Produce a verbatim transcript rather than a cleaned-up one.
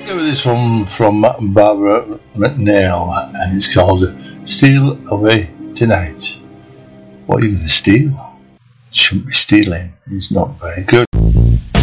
Go with this one from Barbara McNeil, and it's called Steal Away Tonight. What are you going to steal? Shouldn't be stealing. It's not very good.